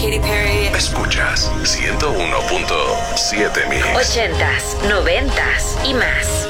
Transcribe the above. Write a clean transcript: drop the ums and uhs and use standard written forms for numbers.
Katy Perry. Escuchas 101.7 Mix. 80s, 90s y más.